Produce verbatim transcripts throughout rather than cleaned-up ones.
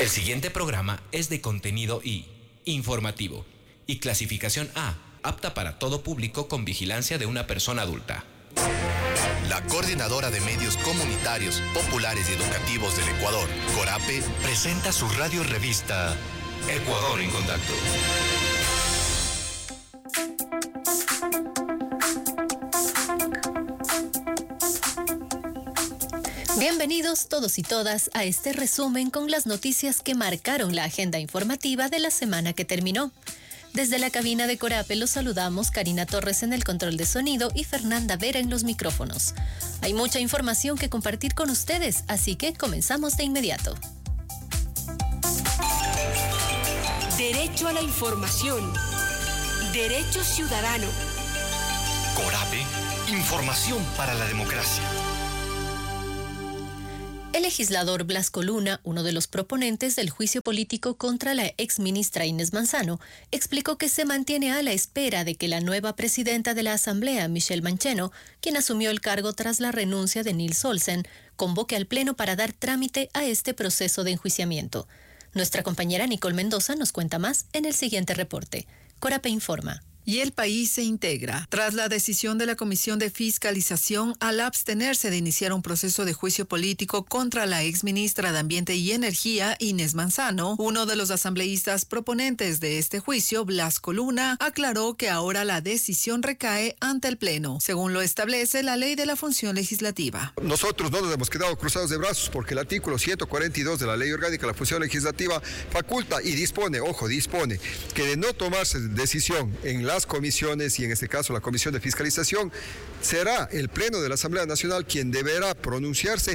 El siguiente programa es de contenido I, informativo, y clasificación A, apta para todo público con vigilancia de una persona adulta. La Coordinadora de Medios Comunitarios, Populares y Educativos del Ecuador, CORAPE, presenta su radio revista Ecuador en Contacto. Bienvenidos todos y todas a este resumen con las noticias que marcaron la agenda informativa de la semana que terminó. Desde la cabina de CORAPE los saludamos Karina Torres en el control de sonido y Fernanda Vera en los micrófonos. Hay mucha información que compartir con ustedes, así que comenzamos de inmediato. Derecho a la información. Derecho ciudadano. CORAPE, información para la democracia. El legislador Blasco Luna, uno de los proponentes del juicio político contra la exministra Inés Manzano, explicó que se mantiene a la espera de que la nueva presidenta de la Asamblea, Michelle Mancheno, quien asumió el cargo tras la renuncia de Nils Olsen, convoque al Pleno para dar trámite a este proceso de enjuiciamiento. Nuestra compañera Nicole Mendoza nos cuenta más en el siguiente reporte. CORAPE informa. Y el país se integra. Tras la decisión de la Comisión de Fiscalización al abstenerse de iniciar un proceso de juicio político contra la exministra de Ambiente y Energía, Inés Manzano, uno de los asambleístas proponentes de este juicio, Blasco Luna, aclaró que ahora la decisión recae ante el Pleno, según lo establece la Ley de la Función Legislativa. Nosotros no nos hemos quedado cruzados de brazos porque el artículo ciento cuarenta y dos de la Ley Orgánica de la Función Legislativa faculta y dispone, ojo, dispone, que de no tomarse decisión en la las comisiones y en este caso la Comisión de Fiscalización, será el Pleno de la Asamblea Nacional quien deberá pronunciarse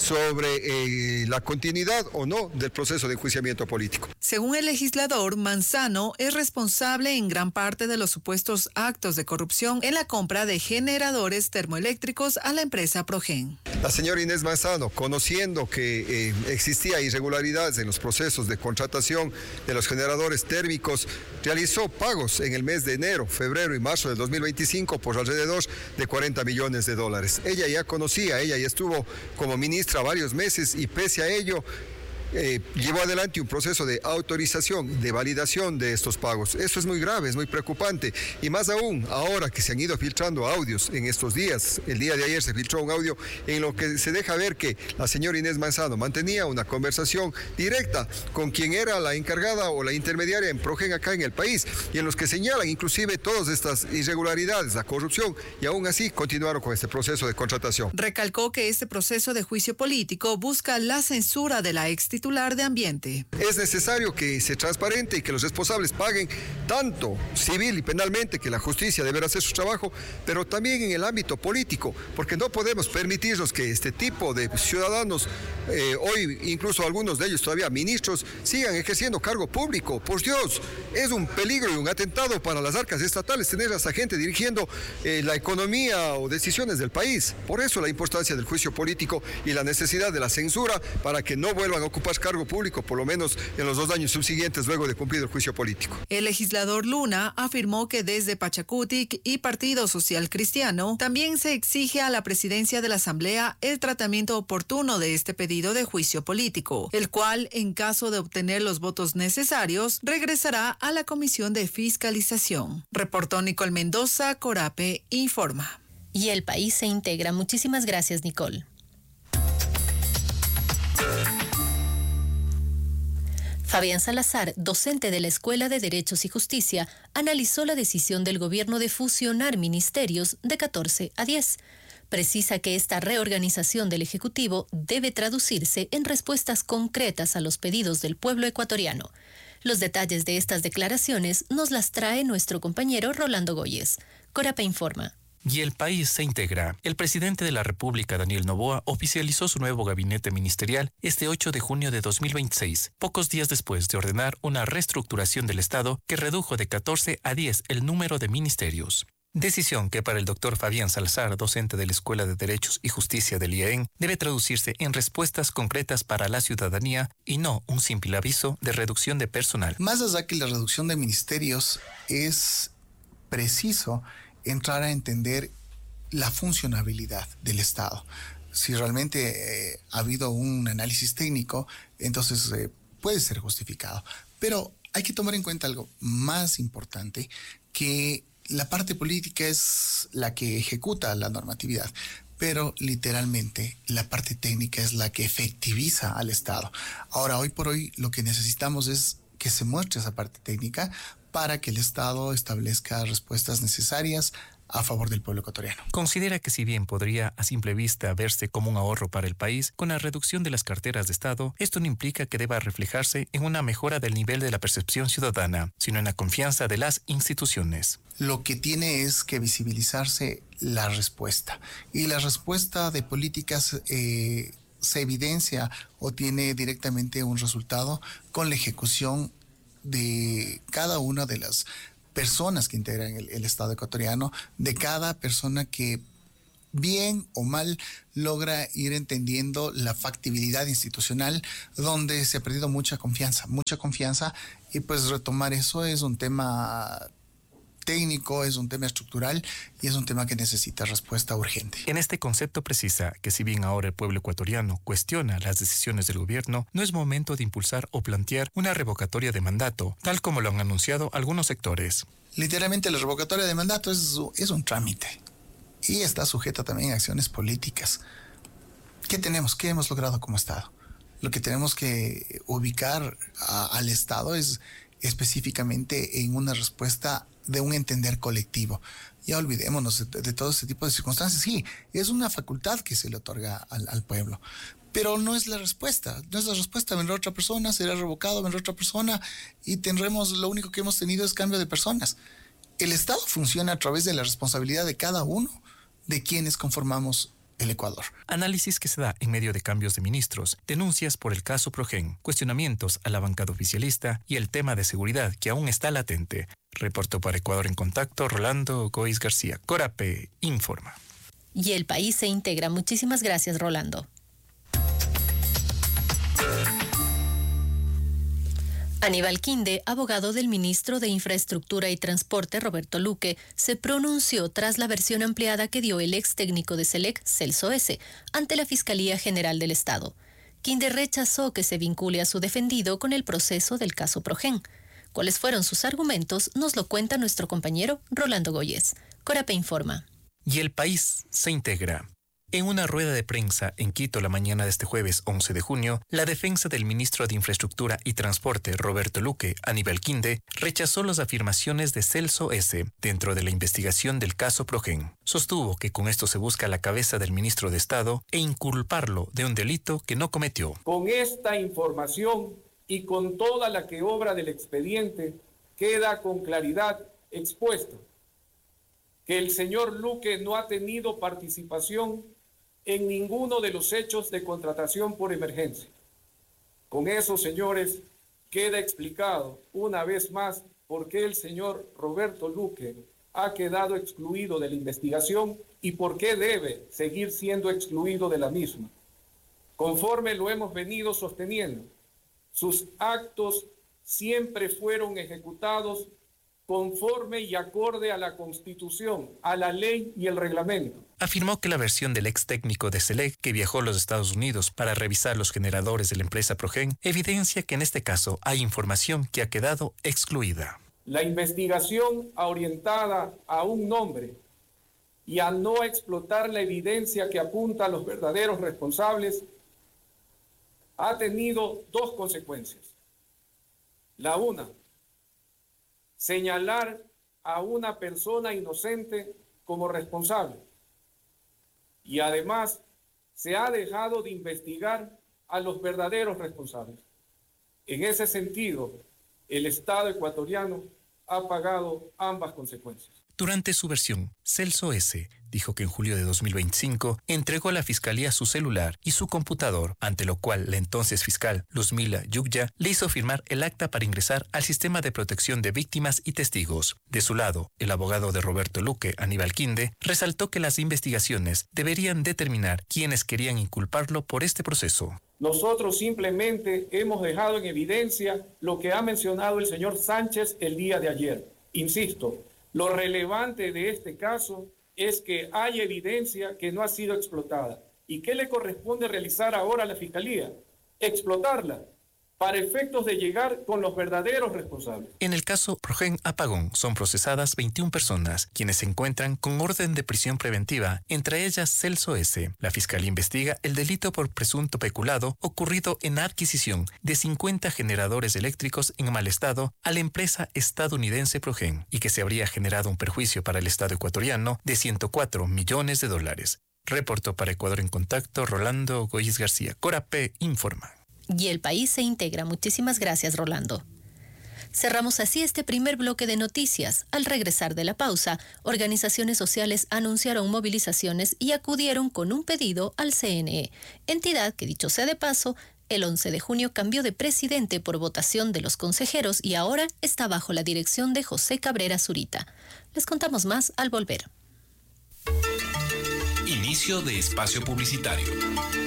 sobre eh, la continuidad o no del proceso de enjuiciamiento político. Según el legislador, Manzano es responsable en gran parte de los supuestos actos de corrupción en la compra de generadores termoeléctricos a la empresa Progen. La señora Inés Manzano, conociendo que eh, existía irregularidades en los procesos de contratación de los generadores térmicos, realizó pagos en el mes de enero, febrero y marzo del dos mil veinticinco por alrededor de cuarenta millones de dólares. Ella ya conocía, ella ya estuvo como ministra varios meses y pese a ello, Eh, llevó adelante un proceso de autorización, de validación de estos pagos. Eso es muy grave, es muy preocupante. Y más aún, ahora que se han ido filtrando audios en estos días, el día de ayer se filtró un audio en lo que se deja ver que la señora Inés Manzano mantenía una conversación directa con quien era la encargada o la intermediaria en Progen acá en el país, y en los que señalan inclusive todas estas irregularidades, la corrupción, y aún así continuaron con este proceso de contratación. Recalcó que este proceso de juicio político busca la censura de la ex titular de Ambiente. Es necesario que se transparente y que los responsables paguen tanto civil y penalmente, que la justicia deberá hacer su trabajo, pero también en el ámbito político, porque no podemos permitirnos que este tipo de ciudadanos, eh, hoy incluso algunos de ellos todavía ministros, sigan ejerciendo cargo público. Por Dios, es un peligro y un atentado para las arcas estatales tener a esta gente dirigiendo eh, la economía o decisiones del país. Por eso la importancia del juicio político y la necesidad de la censura para que no vuelvan a ocupar cargo público, por lo menos en los dos años subsiguientes luego de cumplir el juicio político. El legislador Luna afirmó que desde Pachacutic y Partido Social Cristiano también se exige a la presidencia de la Asamblea el tratamiento oportuno de este pedido de juicio político, el cual, en caso de obtener los votos necesarios, regresará a la Comisión de Fiscalización. Reportó Nicole Mendoza, CORAPE informa. Y el país se integra. Muchísimas gracias, Nicole. Fabián Salazar, docente de la Escuela de Derechos y Justicia, analizó la decisión del gobierno de fusionar ministerios de catorce a diez. Precisa que esta reorganización del Ejecutivo debe traducirse en respuestas concretas a los pedidos del pueblo ecuatoriano. Los detalles de estas declaraciones nos las trae nuestro compañero Rolando Goyes. CORAPE informa. Y el país se integra. El presidente de la República, Daniel Noboa, oficializó su nuevo gabinete ministerial este ocho de junio de dos mil veintiséis, pocos días después de ordenar una reestructuración del Estado que redujo de catorce a diez el número de ministerios. Decisión que para el doctor Fabián Salazar, docente de la Escuela de Derechos y Justicia del I A E N, debe traducirse en respuestas concretas para la ciudadanía y no un simple aviso de reducción de personal. Más allá que la reducción de ministerios, es preciso entrar a entender la funcionabilidad del Estado. Si realmente eh, ha habido un análisis técnico, entonces eh, puede ser justificado. Pero hay que tomar en cuenta algo más importante, que la parte política es la que ejecuta la normatividad, pero literalmente la parte técnica es la que efectiviza al Estado. Ahora, hoy por hoy, lo que necesitamos es que se muestre esa parte técnica para que el Estado establezca respuestas necesarias a favor del pueblo ecuatoriano. Considera que si bien podría a simple vista verse como un ahorro para el país, con la reducción de las carteras de Estado, esto no implica que deba reflejarse en una mejora del nivel de la percepción ciudadana, sino en la confianza de las instituciones. Lo que tiene es que visibilizarse la respuesta. Y la respuesta de políticas eh, se evidencia o tiene directamente un resultado con la ejecución de cada una de las personas que integran el, el Estado ecuatoriano, de cada persona que bien o mal logra ir entendiendo la factibilidad institucional, donde se ha perdido mucha confianza, mucha confianza, y pues retomar eso es un tema técnico, es un tema estructural y es un tema que necesita respuesta urgente. En este concepto precisa que si bien ahora el pueblo ecuatoriano cuestiona las decisiones del gobierno, no es momento de impulsar o plantear una revocatoria de mandato, tal como lo han anunciado algunos sectores. Literalmente la revocatoria de mandato es, es un trámite y está sujeta también a acciones políticas. ¿Qué tenemos? ¿Qué hemos logrado como Estado? Lo que tenemos que ubicar a, al Estado es específicamente en una respuesta de un entender colectivo. Ya olvidémonos de, de todo este tipo de circunstancias. Sí, es una facultad que se le otorga al, al pueblo, pero no es la respuesta. No es la respuesta. Vendrá otra persona, será revocado, vendrá otra persona y tendremos, lo único que hemos tenido es cambio de personas. El Estado funciona a través de la responsabilidad de cada uno de quienes conformamos el Ecuador. Análisis que se da en medio de cambios de ministros, denuncias por el caso Progen, cuestionamientos a la bancada oficialista y el tema de seguridad que aún está latente. Reportó para Ecuador en Contacto Rolando Goiz García. Corape informa. Y el país se integra. Muchísimas gracias, Rolando. Aníbal Quinde, abogado del ministro de Infraestructura y Transporte, Roberto Luque, se pronunció tras la versión ampliada que dio el ex técnico de SELEC, Celso S., ante la Fiscalía General del Estado. Quinde rechazó que se vincule a su defendido con el proceso del caso Progen. ¿Cuáles fueron sus argumentos? Nos lo cuenta nuestro compañero Rolando Goyes. Corape informa. Y el país se integra. En una rueda de prensa en Quito la mañana de este jueves once de junio, la defensa del ministro de Infraestructura y Transporte, Roberto Luque, Aníbal Quinde, rechazó las afirmaciones de Celso S. dentro de la investigación del caso Progen. Sostuvo que con esto se busca la cabeza del ministro de Estado e inculparlo de un delito que no cometió. Con esta información y con toda la que obra del expediente, queda con claridad expuesto que el señor Luque no ha tenido participación en ninguno de los hechos de contratación por emergencia. Con eso, señores, queda explicado una vez más por qué el señor Roberto Luque ha quedado excluido de la investigación y por qué debe seguir siendo excluido de la misma. Conforme lo hemos venido sosteniendo, sus actos siempre fueron ejecutados conforme y acorde a la Constitución, a la ley y el reglamento. Afirmó que la versión del ex técnico de SELEC, que viajó a los Estados Unidos para revisar los generadores de la empresa Progen, evidencia que en este caso hay información que ha quedado excluida. La investigación orientada a un nombre y a no explotar la evidencia que apunta a los verdaderos responsables ha tenido dos consecuencias. La una, señalar a una persona inocente como responsable. Y además se ha dejado de investigar a los verdaderos responsables. En ese sentido, el Estado ecuatoriano ha pagado ambas consecuencias. Durante su versión, Celso S. dijo que en julio de dos mil veinticinco entregó a la Fiscalía su celular y su computador, ante lo cual la entonces fiscal Luzmila Yugya le hizo firmar el acta para ingresar al sistema de protección de víctimas y testigos. De su lado, el abogado de Roberto Luque, Aníbal Quinde, resaltó que las investigaciones deberían determinar quiénes querían inculparlo por este proceso. Nosotros simplemente hemos dejado en evidencia lo que ha mencionado el señor Sánchez el día de ayer. Insisto, lo relevante de este caso es que hay evidencia que no ha sido explotada. ¿Y qué le corresponde realizar ahora a la Fiscalía? Explotarla. para efectos de llegar con los verdaderos responsables. En el caso Progen Apagón son procesadas veintiuna personas, quienes se encuentran con orden de prisión preventiva, entre ellas Celso S. La Fiscalía investiga el delito por presunto peculado ocurrido en la adquisición de cincuenta generadores eléctricos en mal estado a la empresa estadounidense Progen y que se habría generado un perjuicio para el Estado ecuatoriano de ciento cuatro millones de dólares. Reportó para Ecuador en Contacto Rolando Goyes García. Corapé informa. Y el país se integra. Muchísimas gracias, Rolando. Cerramos así este primer bloque de noticias. Al regresar de la pausa, organizaciones sociales anunciaron movilizaciones y acudieron con un pedido al C N E, entidad que, dicho sea de paso, el once de junio cambió de presidente por votación de los consejeros y ahora está bajo la dirección de José Cabrera Zurita. Les contamos más al volver. Inicio de espacio publicitario.